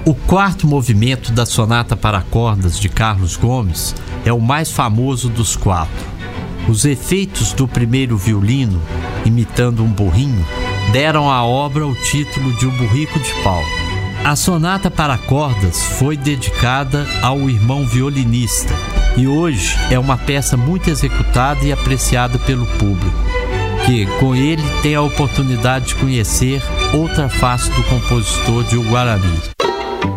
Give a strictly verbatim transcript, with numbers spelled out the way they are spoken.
O quarto movimento da Sonata para Cordas de Carlos Gomes é o mais famoso dos quatro. Os efeitos do primeiro violino, imitando um burrinho, deram à obra o título de O Burrico de Pau. A Sonata para Cordas foi dedicada ao irmão violinista e hoje é uma peça muito executada e apreciada pelo público, que com ele tem a oportunidade de conhecer outra face do compositor de O Guarani.